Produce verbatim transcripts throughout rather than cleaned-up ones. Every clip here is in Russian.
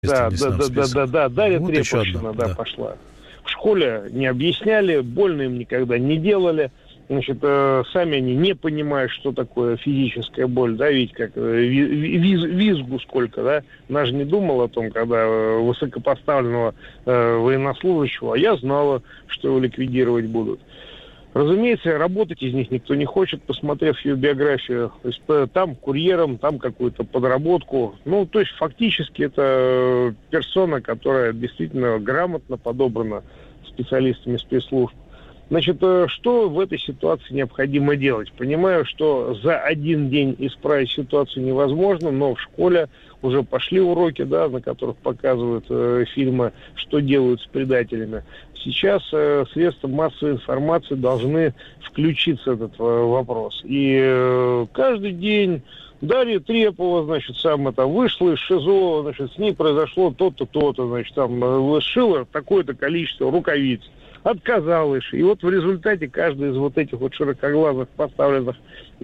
Да, да, да, да, да, да, Дарья вот Трепещина, да, да, пошла. В школе не объясняли, больно им никогда не делали. Значит, э, сами они не понимают, что такое физическая боль, да, ведь как э, виз, визгу сколько, да. Она же не думала о том, когда э, высокопоставленного э, военнослужащего, а я знала, что его ликвидировать будут. Разумеется, работать из них никто не хочет, посмотрев ее биографию. То есть там курьером, там какую-то подработку. Ну, то есть фактически это персона, которая действительно грамотно подобрана специалистами спецслужб. Значит, что в этой ситуации необходимо делать? Понимаю, что за один день исправить ситуацию невозможно, но в школе уже пошли уроки, да, на которых показывают э, фильмы, что делают с предателями. Сейчас э, средства массовой информации должны включиться в этот э, вопрос. И э, каждый день Дарья Трепова, значит, сам это вышла из ШИЗО, значит, с ней произошло то-то, то-то, значит, там э, сшила такое-то количество рукавиц. Отказалась. И вот в результате каждый из вот этих вот широкоглазых поставленных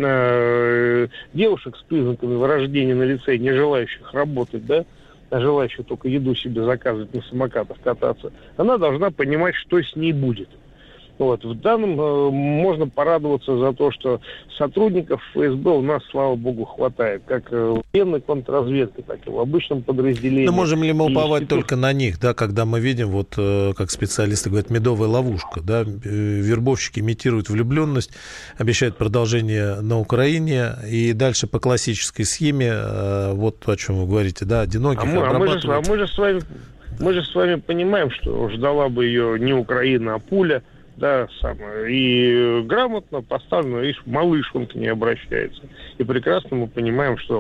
э, девушек с признаками вырождения на лице, не желающих работать, да, а желающих только еду себе заказывать, на самокатах кататься, она должна понимать, что с ней будет. Вот. В данном э, можно порадоваться за то, что сотрудников ФСБ у нас, слава богу, хватает. Как в военной контрразведке, так и в обычном подразделении. Но можем ли мы уповать институт... только на них, да, когда мы видим, вот э, как специалисты говорят, медовая ловушка, да, вербовщики имитируют влюбленность, обещают продолжение на Украине, и дальше по классической схеме, э, вот о чем вы говорите, да, одиноких а мы, обрабатывают. А мы, же, а мы же с вами, мы же с вами понимаем, что ждала бы ее не Украина, а пуля. Да, самое. И грамотно поставлено, видишь, малыш, он к ней обращается. И прекрасно мы понимаем, что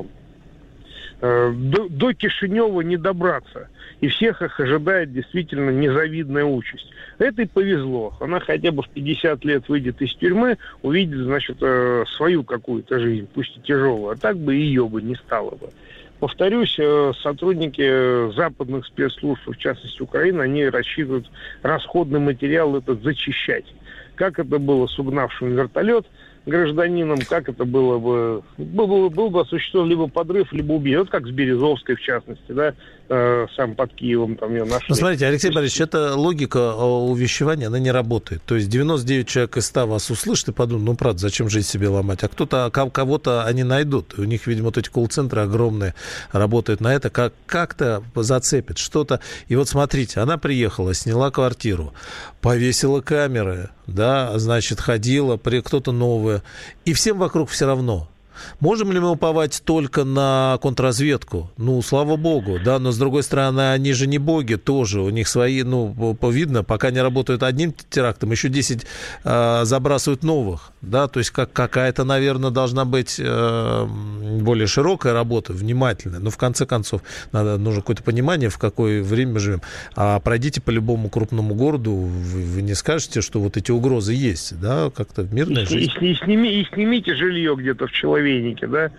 э, до, до Кишинева не добраться. И всех их ожидает действительно незавидная участь. Это и повезло. Она хотя бы в пятьдесят лет выйдет из тюрьмы, увидит, значит, э, свою какую-то жизнь, пусть и тяжелую. А так бы ее бы не стало бы. Повторюсь, сотрудники западных спецслужб, в частности Украины, они рассчитывают расходный материал этот зачищать. Как это было с угнавшим вертолет гражданином, как это было бы, был, был бы осуществлен либо подрыв, либо убийство. Вот как с Березовской, в частности, да, э, сам под Киевом там ее нашли. Ну, смотрите, Алексей Борисович, эта логика увещевания, она не работает. То есть девяносто девять человек из ста вас услышат и подумают, ну, правда, зачем жизнь себе ломать? А кто-то, кого-то они найдут. У них, видимо, вот эти колл-центры огромные работают на это, как, как-то зацепят что-то. И вот смотрите, она приехала, сняла квартиру, повесила камеры, да, значит, ходила, при кто-то новое. И всем вокруг все равно. Можем ли мы уповать только на контрразведку? Ну, слава богу, да, но с другой стороны, они же не боги тоже, у них свои, ну, видно, пока не работают одним терактом, еще десять э, забрасывают новых, да, то есть как, какая-то, наверное, должна быть э, более широкая работа, внимательная, но в конце концов надо, нужно какое-то понимание, в какое время мы живем. А пройдите по любому крупному городу, вы, вы не скажете, что вот эти угрозы есть, да, как-то в мирной и, жизни. И, и, сними, и снимите жилье где-то в человеке, да,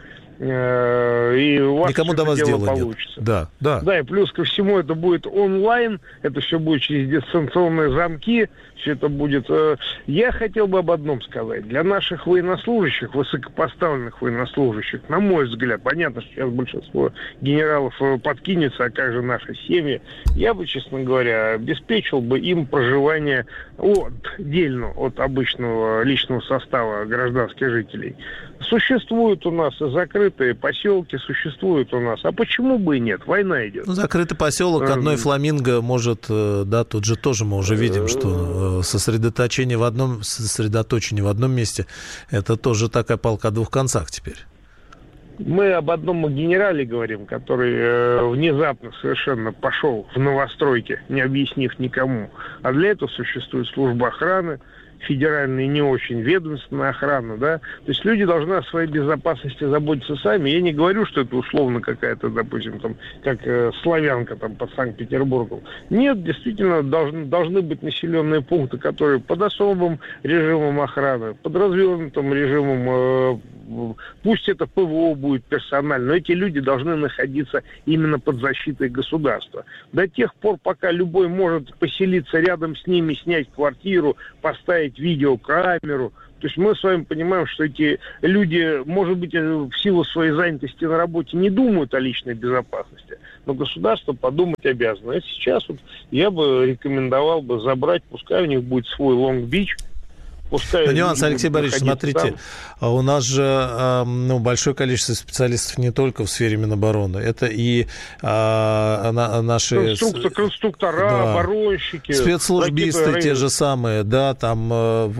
и у вас никому до вас дело дела получится. Нет. Да, да. Да, и плюс ко всему это будет онлайн, это все будет через дистанционные замки, все это будет... Я хотел бы об одном сказать. Для наших военнослужащих, высокопоставленных военнослужащих, на мой взгляд, понятно, что сейчас большинство генералов подкинется, а как же наши семьи, я бы, честно говоря, обеспечил бы им проживание отдельно от обычного личного состава гражданских жителей. Существуют у нас закрытые поселки, существуют у нас. А почему бы и нет? Война идет. Ну, закрытый поселок, одной фламинго может, да, тут же тоже мы уже видим, что сосредоточение в одном, сосредоточение в одном месте, это тоже такая палка о двух концах теперь. Мы об одном генерале говорим, который э, внезапно совершенно пошел в новостройки, не объяснив никому. А для этого существует служба охраны, федеральная не очень ведомственная охрана, да, то есть люди должны о своей безопасности заботиться сами. Я не говорю, что это условно какая-то, допустим, там, как э, Славянка там под Санкт-Петербургом. Нет, действительно должны, должны быть населенные пункты, которые под особым режимом охраны, под развернутым режимом, э, пусть это ПВО будет персонально, но эти люди должны находиться именно под защитой государства. До тех пор, пока любой может поселиться рядом с ними, снять квартиру, поставить видеокамеру, То есть мы с вами понимаем, что эти люди, может быть, в силу своей занятости на работе не думают о личной безопасности, но государство подумать обязано. И сейчас вот я бы рекомендовал бы забрать, пускай у них будет свой Лонг-Бич. Пускай Но нюанс, Алексей Борисович, смотрите, там. У нас же ну, большое количество специалистов не только в сфере Минобороны, это и а, на, наши... Конструктор, конструктора, да. оборонщики. Спецслужбисты те же самые, да, там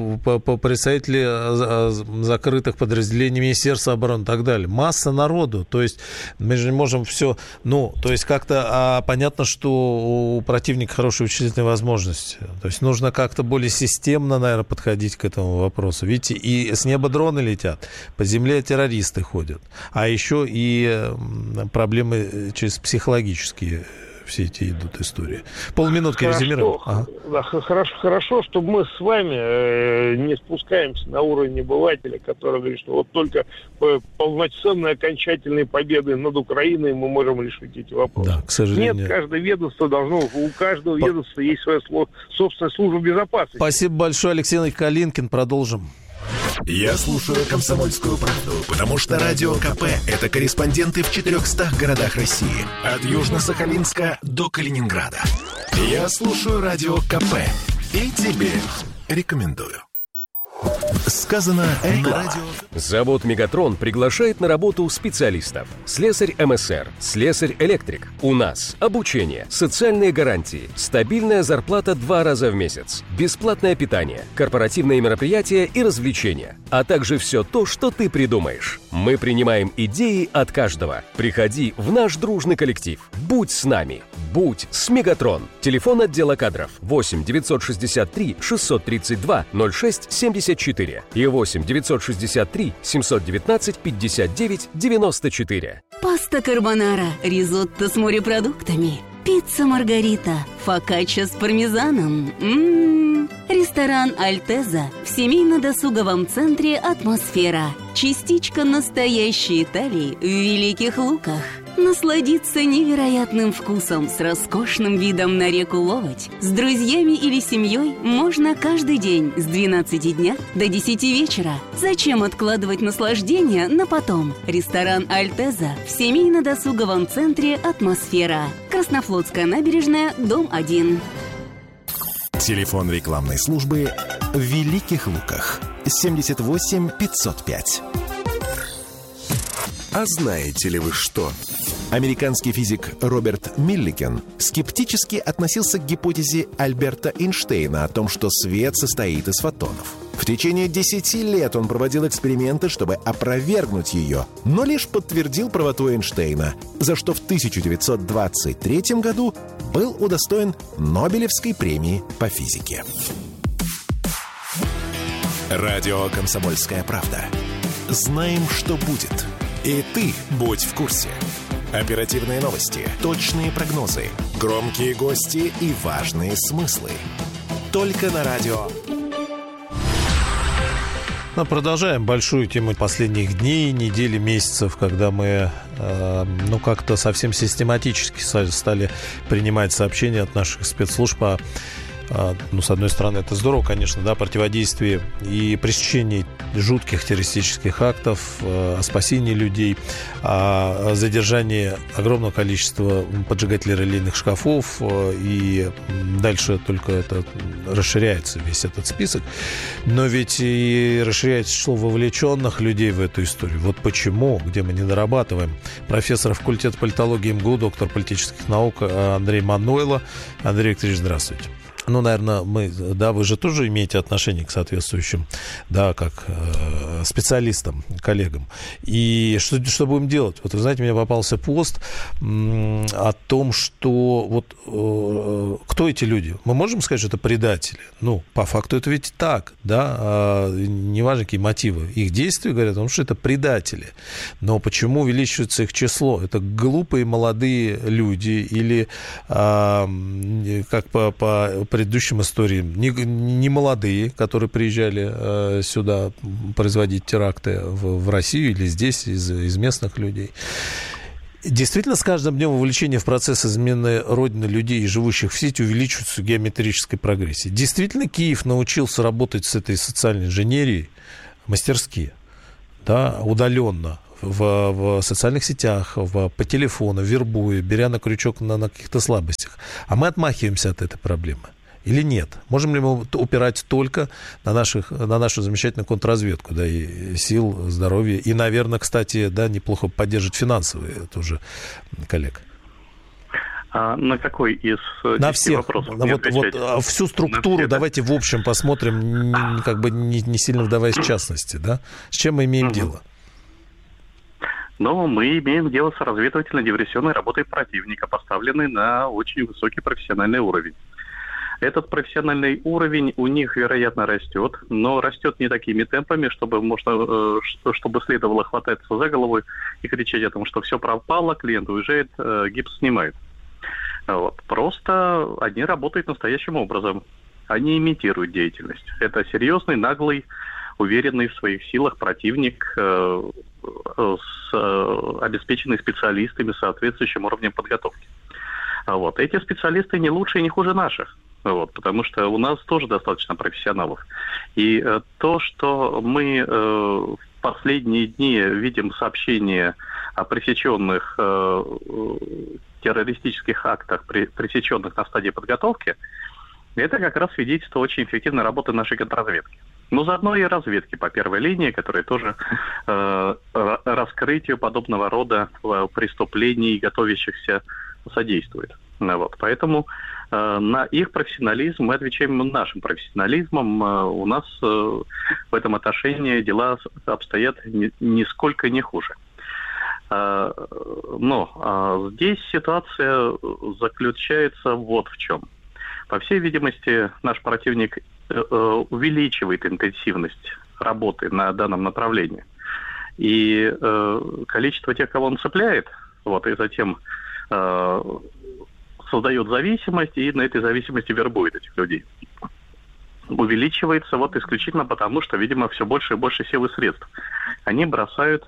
представители закрытых подразделений Министерства обороны и так далее. Масса народу, то есть мы же не можем все... Ну, то есть как-то а, понятно, что у противника хорошие вычислительные возможности, то есть нужно как-то более системно, наверное, подходить к этому вопросу. Видите, и с неба дроны летят, по земле террористы ходят. А еще и проблемы через психологические все эти идут истории. Полминутки резюмируем. Ага. Да, хорошо, хорошо, что мы с вами э, не спускаемся на уровень обывателя, который говорит, что вот только полноценной окончательной победы над Украиной мы можем решить эти вопросы. Да, к сожалению. Нет, каждое ведомство должно, у каждого По... ведомства есть своя собственная служба безопасности. Спасибо большое, Алексей Калинкин. Продолжим. Я слушаю «Комсомольскую правду», потому что Радио КП – это корреспонденты в четырехстах городах России. От Южно-Сахалинска до Калининграда. Я слушаю Радио КП и тебе рекомендую. Сказано на радио. Завод «Мегатрон» приглашает на работу специалистов. Слесарь МСР, слесарь-электрик. У нас обучение, социальные гарантии, стабильная зарплата два раза в месяц, бесплатное питание, корпоративные мероприятия и развлечения, а также все то, что ты придумаешь. Мы принимаем идеи от каждого. Приходи в наш дружный коллектив. Будь с нами. Будь с «Мегатрон». Телефон отдела кадров восемь девятьсот шестьдесят три шестьсот тридцать два ноль шесть семьдесят четыре и восемь девятьсот шестьдесят три семьсот девятнадцать пятьдесят девять девяносто четыре. Паста карбонара, ризотто с морепродуктами, пицца маргарита, фокачча с пармезаном. М-м-м. Ресторан «Альтеза» в семейно-досуговом центре «Атмосфера». Частичка настоящей Италии в Великих Луках. Насладиться невероятным вкусом с роскошным видом на реку Ловоть с друзьями или семьей можно каждый день с двенадцати дня до десяти вечера. Зачем откладывать наслаждение на потом? Ресторан «Альтеза» в семейно-досуговом центре «Атмосфера». Краснофлотская набережная, дом один. Телефон рекламной службы в Великих Луках. семьдесят восемь пятьсот пять. А знаете ли вы что? Американский физик Роберт Милликен скептически относился к гипотезе Альберта Эйнштейна о том, что свет состоит из фотонов. В течение десяти лет он проводил эксперименты, чтобы опровергнуть ее, но лишь подтвердил правоту Эйнштейна, за что в тысяча девятьсот двадцать третьем году был удостоен Нобелевской премии по физике. Радио «Комсомольская правда». Знаем, что будет. И ты будь в курсе. Оперативные новости, точные прогнозы, громкие гости и важные смыслы. Только на радио. Ну, продолжаем большую тему последних дней, недель, месяцев, когда мы э, ну, как-то совсем систематически стали принимать сообщения от наших спецслужб о, ну, с одной стороны, это здорово, конечно, да, противодействие и пресечение жутких террористических актов, о спасении людей, о задержании огромного количества поджигателей релейных шкафов, и дальше только это расширяется, весь этот список. Но ведь и расширяется число вовлеченных людей в эту историю. Вот почему, где мы не дорабатываем. Профессор факультета политологии МГУ, доктор политических наук Андрей Мануйло. Андрей Викторович, здравствуйте. Ну, наверное, мы, да, вы же тоже имеете отношение к соответствующим, да, как э, специалистам, коллегам. И что, что будем делать? Вот, вы знаете, мне попался пост м, о том, что вот э, кто эти люди? Мы можем сказать, что это предатели? Ну, по факту это ведь так, да, а, неважно, какие мотивы. Их действия говорят о том, что это предатели. Но почему увеличивается их число? Это глупые молодые люди или, а, как по, по предыдущим историям, не, не молодые, которые приезжали э, сюда производить теракты в, в Россию или здесь из, из местных людей. Действительно, с каждым днем вовлечение в процесс измены Родины людей, живущих в сети, увеличивается в геометрической прогрессии. Действительно, Киев научился работать с этой социальной инженерией мастерски, да, удаленно, в, в социальных сетях, в, по телефону, вербуя, беря на крючок на, на каких-то слабостях. А мы отмахиваемся от этой проблемы. Или нет? Можем ли мы упирать только на, наших, на нашу замечательную контрразведку, да, и сил, здоровья, и, наверное, кстати, да, неплохо поддерживать финансовые тоже коллег? А на какой из на всех вопросов? Вот, вот, всю структуру все, давайте да? в общем посмотрим, не, как бы не, не сильно вдаваясь в частности, да? С чем мы имеем угу. дело? Ну, мы имеем дело с разведывательно-диверсионной работой противника, поставленной на очень высокий профессиональный уровень. Этот профессиональный уровень у них, вероятно, растет, но растет не такими темпами, чтобы можно, чтобы следовало хвататься за голову и кричать о том, что все пропало, клиент уезжает, гипс снимает. Вот. Просто они работают настоящим образом. Они имитируют деятельность. Это серьезный, наглый, уверенный в своих силах противник, э, с, э, обеспеченный специалистами с соответствующим уровнем подготовки. Вот. Эти специалисты не лучше и не хуже наших. Вот, потому что у нас тоже достаточно профессионалов. И э, то, что мы э, в последние дни видим сообщения о пресеченных э, террористических актах, при, пресеченных на стадии подготовки, это как раз свидетельство очень эффективной работы нашей контрразведки. Но заодно и разведки по первой линии, которые тоже э, раскрытию подобного рода преступлений, готовящихся, содействуют. Вот. Поэтому э, на их профессионализм мы отвечаем нашим профессионализмом. Э, у нас э, в этом отношении дела обстоят ни, нисколько не хуже. Э, но э, здесь ситуация заключается вот в чем. По всей видимости, наш противник э, увеличивает интенсивность работы на данном направлении. И э, количество тех, кого он цепляет, вот, и затем э, создает зависимость, и на этой зависимости вербует этих людей, увеличивается вот исключительно потому, что, видимо, все больше и больше сил и средств они бросают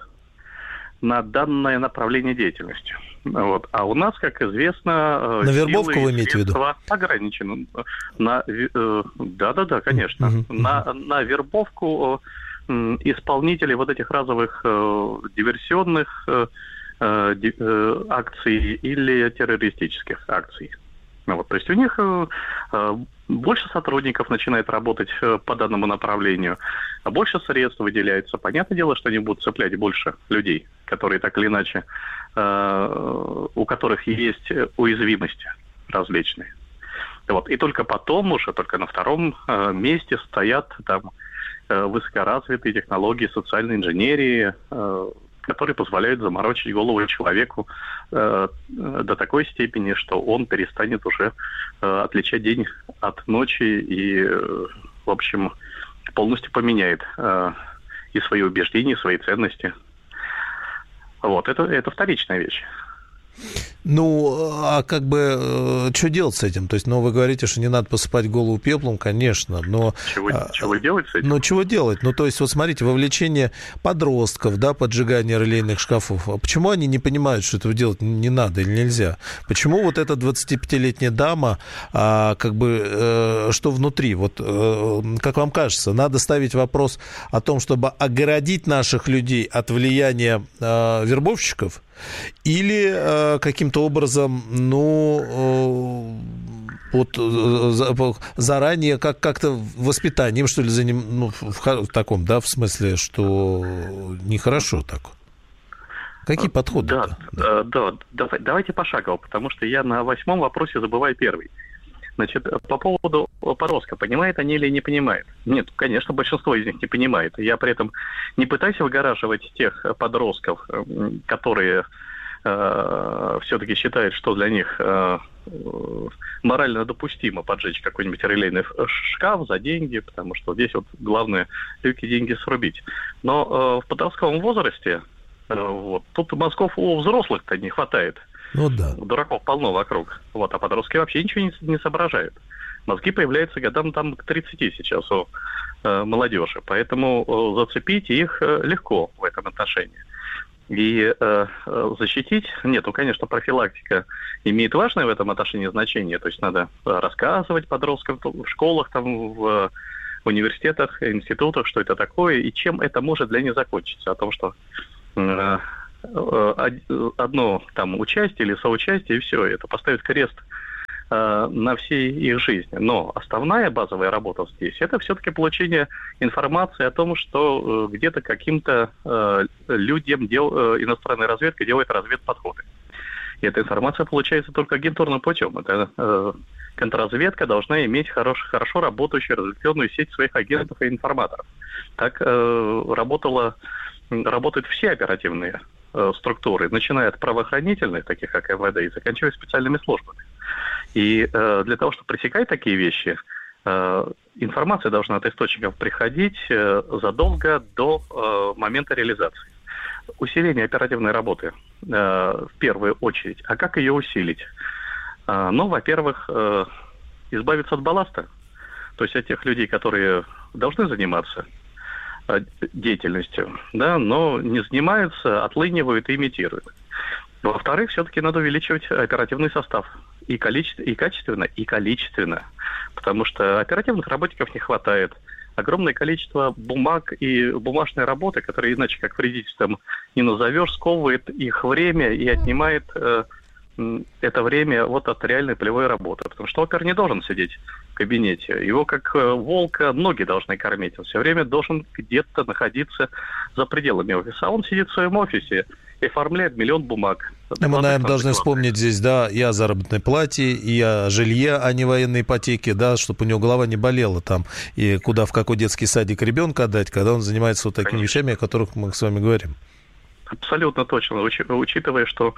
на данное направление деятельности. Вот. А у нас, как известно, на вербовку вы имеете в виду? Ограничены. На, э, да-да-да, конечно. Uh-huh, uh-huh. На, на вербовку э, исполнителей вот этих разовых э, диверсионных э, э, акций или террористических акций. Вот. То есть у них э, э, больше сотрудников начинает работать э, по данному направлению, а больше средств выделяется. Понятное дело, что они будут цеплять больше людей, которые так или иначе, э, у которых есть уязвимости различные. Вот. И только потом уже, только на втором э, месте стоят там э, высокоразвитые технологии социальной инженерии, э, которые позволяют заморочить голову человеку э, до такой степени, что он перестанет уже э, отличать день от ночи и, э, в общем, полностью поменяет э, и свои убеждения, и свои ценности. Вот, это, это вторичная вещь. Ну, а как бы, э, что делать с этим? То есть, ну, вы говорите, что не надо посыпать голову пеплом, конечно, но... Чего, а, чего делать с этим? Ну, чего делать? Ну, то есть, вот смотрите, вовлечение подростков, да, поджигание релейных шкафов. А почему они не понимают, что этого делать не надо или нельзя? Почему вот эта двадцатипятилетняя дама, а, как бы, э, что внутри? Вот, э, как вам кажется, надо ставить вопрос о том, чтобы огородить наших людей от влияния э, вербовщиков, или э, каким-то образом, ну, э, вот э, заранее как- как-то воспитанием, что ли, за ним, ну, в, в таком, да, в смысле, что нехорошо так. Какие подходы? Да, да, да, давай, давайте пошагово, потому что я на восьмом вопросе забываю первый. Значит, по поводу подростка, понимают они или не понимают? Нет, конечно, большинство из них не понимает. Я при этом не пытаюсь выгораживать тех подростков, которые э, все-таки считают, что для них э, морально допустимо поджечь какой-нибудь релейный шкаф за деньги, потому что здесь вот главное эти деньги срубить. Но э, в подростковом возрасте э, вот, тут мозгов у взрослых-то не хватает. Ну да. Дураков полно вокруг. Вот, а подростки вообще ничего не, не соображают. Мозги появляются годам там к тридцати сейчас у э, молодежи. Поэтому э, зацепить их э, легко в этом отношении. И э, защитить, нет, ну, конечно, профилактика имеет важное в этом отношении значение. То есть надо рассказывать подросткам в школах, там, в университетах, институтах, что это такое, и чем это может для них закончиться. О том, что э, э, одно там участие или соучастие, и все, это поставит крест на всей их жизни. Но основная базовая работа здесь – это все-таки получение информации о том, что э, где-то каким-то э, людям дел, э, иностранная разведка делает разведподходы. И эта информация получается только агентурным путем. Это э, контрразведка должна иметь хорош, хорошо работающую разветвленную сеть своих агентов и информаторов. Так э, работала, работают все оперативные э, структуры, начиная от правоохранительных, таких как эм вэ дэ, и заканчивая специальными службами. И э, для того, чтобы пресекать такие вещи, э, информация должна от источников приходить э, задолго до э, момента реализации. Усиление оперативной работы э, в первую очередь. А как ее усилить? Э, ну, во-первых, э, избавиться от балласта. То есть от тех людей, которые должны заниматься э, деятельностью, да, но не занимаются, отлынивают и имитируют. Во-вторых, все-таки надо увеличивать оперативный состав. И, количество, и качественно, и количественно. Потому что оперативных работников не хватает. Огромное количество бумаг и бумажной работы, которые иначе как вредительством не назовешь, сковывает их время и отнимает э, это время вот от реальной полевой работы. Потому что опер не должен сидеть в кабинете. Его как э, волка ноги должны кормить. Он все время должен где-то находиться за пределами офиса. А он сидит в своем офисе и оформляет миллион бумаг. Мы, наверное, должны вспомнить здесь, да, и о заработной плате, и о жилье, а не военной ипотеке, да, чтобы у него голова не болела там, и куда, в какой детский садик ребенка отдать, когда он занимается вот такими Конечно. вещами, о которых мы с вами говорим. Абсолютно точно, Уч, учитывая, что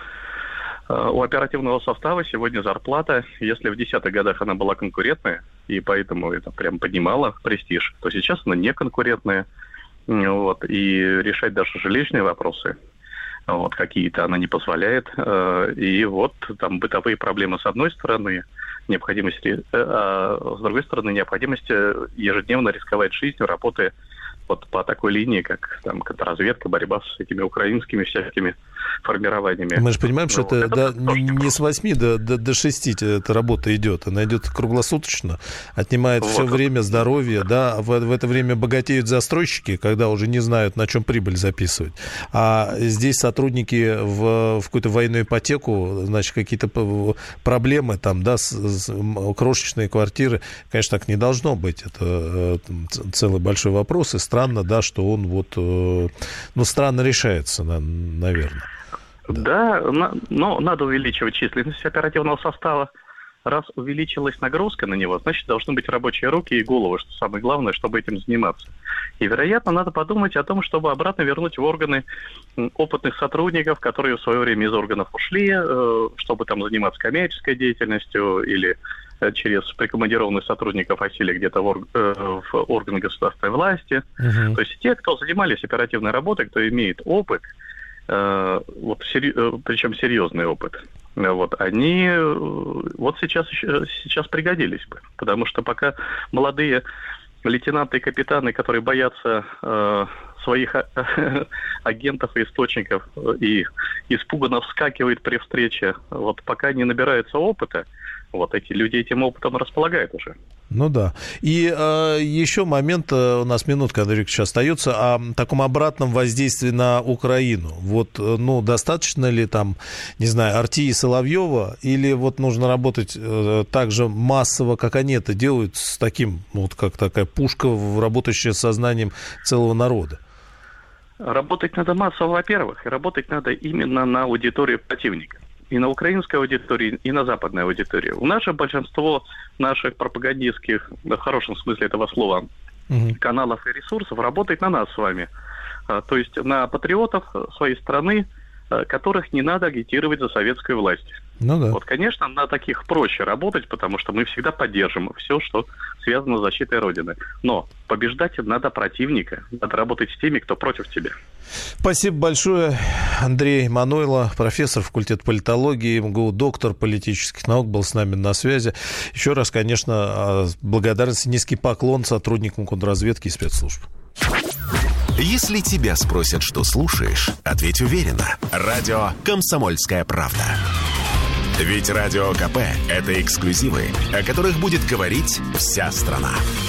э, у оперативного состава сегодня зарплата, если в десятых годах она была конкурентная, и поэтому это прям поднимало престиж, то сейчас она не конкурентная, вот, и решать даже жилищные вопросы вот, какие-то она не позволяет. И вот там бытовые проблемы с одной стороны, необходимость, а с другой стороны, необходимость ежедневно рисковать жизнью, работая вот по такой линии, как там контрразведка, борьба с этими украинскими всякими формированиями. Мы же понимаем, что ну, это, это да, не с восьми до, до, до шести эта работа идет. Она идет круглосуточно, отнимает вот все это. время, здоровье, да, в, в это время богатеют застройщики, когда уже не знают, на чем прибыль записывать. А здесь сотрудники в, в какую-то военную ипотеку, значит, какие-то проблемы там, да, с, с, крошечные квартиры, конечно, так не должно быть. Это целый большой вопрос, и странно, да, что он вот, ну, странно решается, наверное. Да, да, но надо увеличивать численность оперативного состава. Раз увеличилась нагрузка на него, значит, должны быть рабочие руки и головы, что самое главное, чтобы этим заниматься. И, вероятно, надо подумать о том, чтобы обратно вернуть в органы опытных сотрудников, которые в свое время из органов ушли, чтобы там заниматься коммерческой деятельностью или через прикомандированных сотрудников осели где-то в, орг... в органы государственной власти. Uh-huh. То есть те, кто занимались оперативной работой, кто имеет опыт, вот, сери... причем серьезный опыт, вот, они вот сейчас, сейчас пригодились бы. Потому что пока молодые лейтенанты и капитаны, которые боятся э, своих э, агентов и источников и испуганно вскакивают при встрече, вот пока не набираются опыта, вот эти люди этим опытом располагают уже. Ну да. И э, еще момент, у нас минутка, Андрей Викторович, остается, о таком обратном воздействии на Украину. Вот, ну, достаточно ли там, не знаю, Арти и Соловьева, или вот нужно работать э, так же массово, как они это делают, с таким, вот как такая пушка, работающая с сознанием целого народа? Работать надо массово, во-первых, и работать надо именно на аудиторию противника. И на украинской аудитории, и на западной аудитории. У нас же большинство наших пропагандистских, в хорошем смысле этого слова, угу. каналов и ресурсов работает на нас с вами. То есть на патриотов своей страны, которых не надо агитировать за советскую власть. Ну да. Вот, конечно, на таких проще работать, потому что мы всегда поддержим все, что связано с защитой Родины. Но побеждать надо противника, надо работать с теми, кто против тебя. Спасибо большое. Андрей Манойло, профессор факультета политологии МГУ, доктор политических наук, был с нами на связи. Еще раз, конечно, благодарность и низкий поклон сотрудникам контрразведки и спецслужб. Если тебя спросят, что слушаешь, ответь уверенно. Радио «Комсомольская правда». Ведь Радио КП – это эксклюзивы, о которых будет говорить вся страна.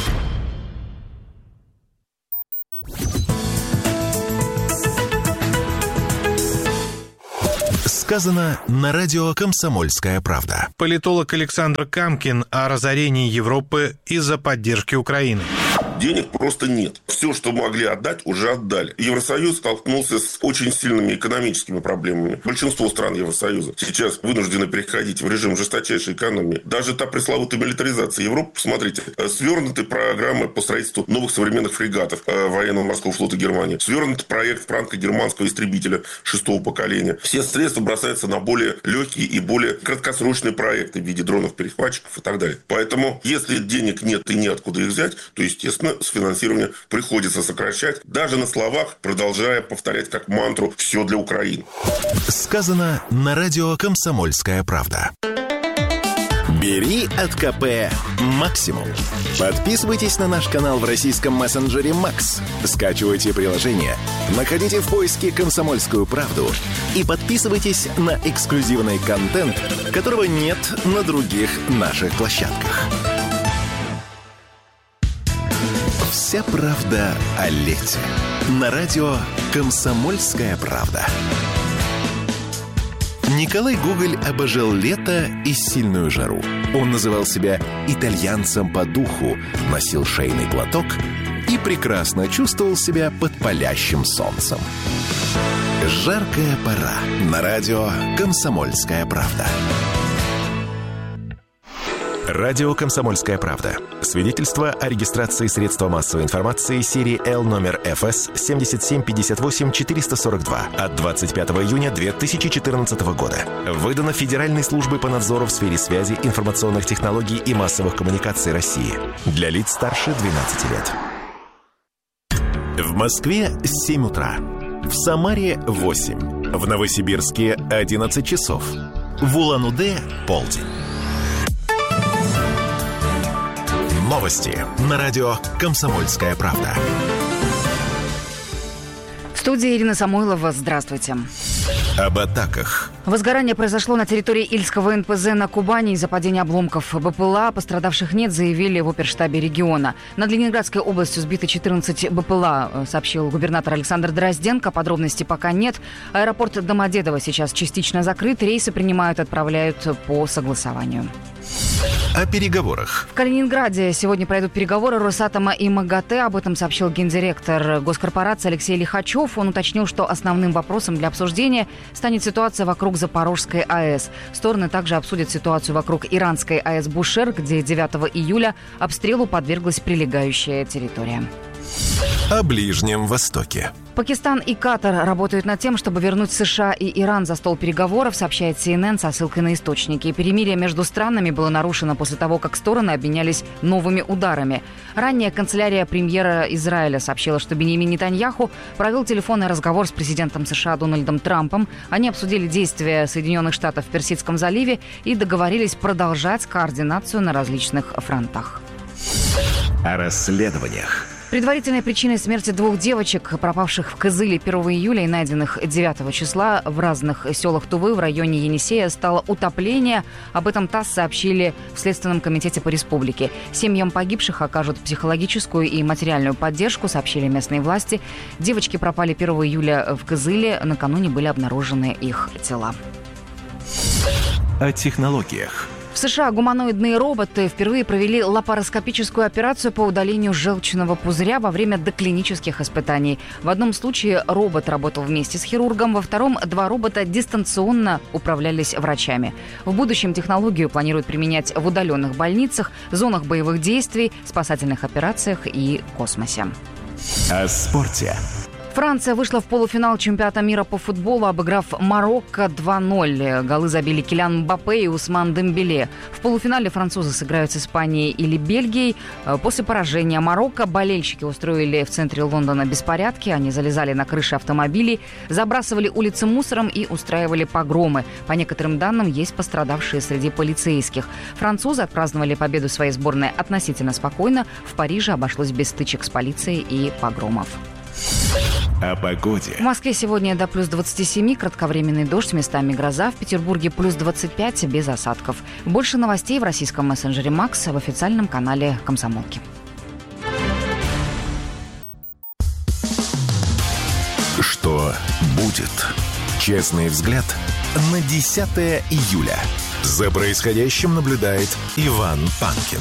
Сказано на радио «Комсомольская правда». Политолог Александр Камкин о разорении Европы из-за поддержки Украины. Денег просто нет. Все, что могли отдать, уже отдали. Евросоюз столкнулся с очень сильными экономическими проблемами. Большинство стран Евросоюза сейчас вынуждены переходить в режим жесточайшей экономии. Даже та пресловутая милитаризация Европы, посмотрите, свернуты программы по строительству новых современных фрегатов военного морского флота Германии. Свернут проект франко-германского истребителя шестого поколения. Все средства бросаются на более легкие и более краткосрочные проекты в виде дронов-перехватчиков и так далее. Поэтому, если денег нет и неоткуда их взять, то, естественно, с финансирования приходится сокращать, даже на словах, продолжая повторять как мантру «все для Украины». Сказано на радио «Комсомольская правда». Бери от КП максимум. Подписывайтесь на наш канал в российском мессенджере Макс. Скачивайте приложение, находите в поиске «Комсомольскую правду» и подписывайтесь на эксклюзивный контент, которого нет на других наших площадках. Вся правда о лете. На радио «Комсомольская правда». Николай Гоголь обожал лето и сильную жару. Он называл себя итальянцем по духу, носил шейный платок и прекрасно чувствовал себя под палящим солнцем. Жаркая пора. На радио «Комсомольская правда». Радио «Комсомольская правда». Свидетельство о регистрации средства массовой информации серии Л номер эф эс семь семь пять восемь четыре сорок два от двадцать пятого июня две тысячи четырнадцатого года. Выдано Федеральной службой по надзору в сфере связи, информационных технологий и массовых коммуникаций России. Для лиц старше двенадцати лет. В Москве семь утра. В Самаре восемь. В Новосибирске одиннадцать часов. В Улан-Удэ полдень. Новости на радио «Комсомольская правда». В студии Ирина Самойлова. Здравствуйте. Об атаках. Возгорание произошло на территории Ильского эн пэ зэ на Кубани из-за падения обломков бэ пэ эл а. Пострадавших нет, заявили в оперштабе региона. Над Ленинградской областью сбиты четырнадцать бэ пэ эл а, сообщил губернатор Александр Дрозденко. Подробностей пока нет. Аэропорт Домодедово сейчас частично закрыт. Рейсы принимают, отправляют по согласованию. О переговорах. В Калининграде сегодня пройдут переговоры Росатома и МАГАТЭ. Об этом сообщил гендиректор госкорпорации Алексей Лихачев. Он уточнил, что основным вопросом для обсуждения станет ситуация вокруг Запорожской АЭС. Стороны также обсудят ситуацию вокруг иранской АЭС Бушер, где девятого июля обстрелу подверглась прилегающая территория. О Ближнем Востоке. Пакистан и Катар работают над тем, чтобы вернуть США и Иран за стол переговоров, сообщает си эн эн со ссылкой на источники. Перемирие между странами было нарушено после того, как стороны обменялись новыми ударами. Ранее канцелярия премьера Израиля сообщила, что Биньямин Нетаньяху провел телефонный разговор с президентом США Дональдом Трампом. Они обсудили действия Соединенных Штатов в Персидском заливе и договорились продолжать координацию на различных фронтах. О расследованиях. Предварительной причиной смерти двух девочек, пропавших в Кызыле первого июля и найденных девятого числа в разных селах Тувы в районе Енисея, стало утопление. Об этом ТАСС сообщили в Следственном комитете по республике. Семьям погибших окажут психологическую и материальную поддержку, сообщили местные власти. Девочки пропали первого июля в Кызыле. Накануне были обнаружены их тела. О технологиях. В США гуманоидные роботы впервые провели лапароскопическую операцию по удалению желчного пузыря во время доклинических испытаний. В одном случае робот работал вместе с хирургом, во втором два робота дистанционно управлялись врачами. В будущем технологию планируют применять в удаленных больницах, зонах боевых действий, спасательных операциях и космосе. О спорте. Франция вышла в полуфинал чемпионата мира по футболу, обыграв Марокко два ноль. Голы забили Килиан Мбаппе и Усман Дембеле. В полуфинале французы сыграют с Испанией или Бельгией. После поражения Марокко болельщики устроили в центре Лондона беспорядки. Они залезали на крыши автомобилей, забрасывали улицы мусором и устраивали погромы. По некоторым данным, есть пострадавшие среди полицейских. Французы отпраздновали победу своей сборной относительно спокойно. В Париже обошлось без стычек с полицией и погромов. О погоде. В Москве сегодня до плюс двадцать семь, кратковременный дождь, местами гроза. В Петербурге плюс двадцать пять, без осадков. Больше новостей в российском мессенджере «Макс» в официальном канале «Комсомолки». Что будет? Честный взгляд на десятое июля. За происходящим наблюдает Иван Панкин.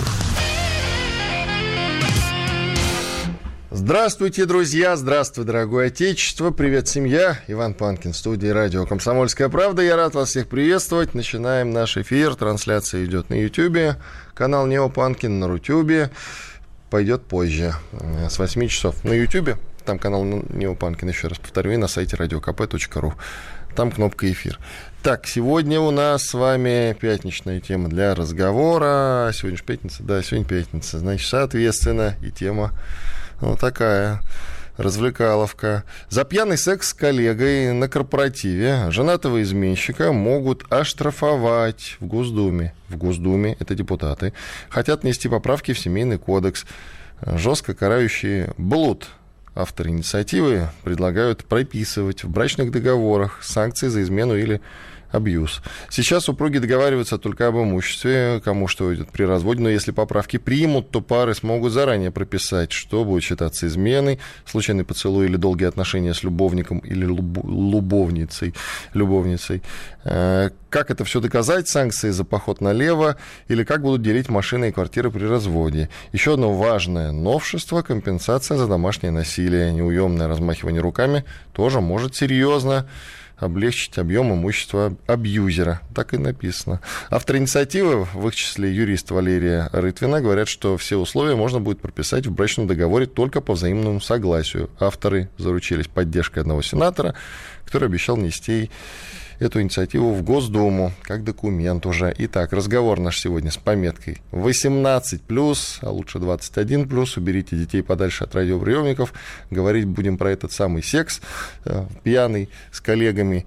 Здравствуйте, друзья! Здравствуй, дорогое отечество! Привет, семья! Иван Панкин в студии радио «Комсомольская правда». Я рад вас всех приветствовать. Начинаем наш эфир. Трансляция идет на Ютьюбе. Канал Нео Панкин на Рутюбе. Пойдет позже, с восьми часов. На Ютьюбе, там канал Нео Панкин, еще раз повторю, и на сайте радио ка пэ точка ру. Там кнопка «Эфир». Так, сегодня у нас с вами пятничная тема для разговора. Сегодня же пятница? Да, сегодня пятница. Значит, соответственно, и тема вот такая. Развлекаловка. За пьяный секс с коллегой на корпоративе женатого изменщика могут оштрафовать в Госдуме. В Госдуме, это депутаты, хотят внести поправки в Семейный кодекс, жестко карающие блуд. Авторы инициативы предлагают прописывать в брачных договорах санкции за измену или абьюз. Сейчас супруги договариваются только об имуществе, кому что идет при разводе, но если поправки примут, то пары смогут заранее прописать, что будет считаться изменой, случайный поцелуй или долгие отношения с любовником или люб- любовницей, любовницей. Как это все доказать? Санкции за поход налево или как будут делить машины и квартиры при разводе? Еще одно важное новшество – компенсация за домашнее насилие. Неуемное размахивание руками тоже может серьезно облегчить объем имущества абьюзера. Так и написано. Авторы инициативы, в их числе юрист Валерия Рытвина, говорят, что все условия можно будет прописать в брачном договоре только по взаимному согласию. Авторы заручились поддержкой одного сенатора, который обещал внести эту инициативу в Госдуму как документ уже. Итак, разговор наш сегодня с пометкой восемнадцать плюс, а лучше двадцать один плюс. Уберите детей подальше от радиоприемников. Говорить будем про этот самый секс э, пьяный с коллегами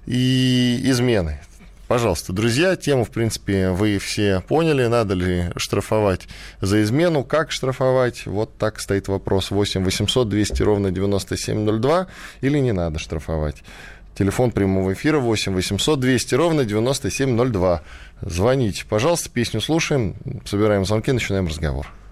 и измены. Пожалуйста, друзья, тему, в принципе, вы все поняли. Надо ли штрафовать за измену? Как штрафовать? Вот так стоит вопрос. восемь восемьсот двести ровно девяносто семь ноль два. Или не надо штрафовать? Телефон прямого эфира восемь восемьсот двести ровно девяносто семь ноль два. Звоните, пожалуйста, песню слушаем, собираем звонки, начинаем разговор.